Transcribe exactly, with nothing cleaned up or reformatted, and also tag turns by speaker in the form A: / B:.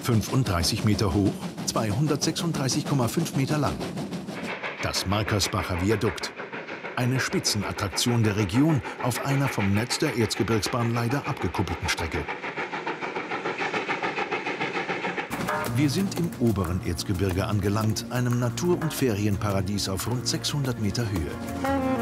A: fünfunddreißig Meter hoch, zweihundertsechsunddreißig Komma fünf Meter lang. Das Markersbacher Viadukt. Eine Spitzenattraktion der Region auf einer vom Netz der Erzgebirgsbahn leider abgekuppelten Strecke. Wir sind im oberen Erzgebirge angelangt, einem Natur- und Ferienparadies auf rund sechshundert Meter Höhe.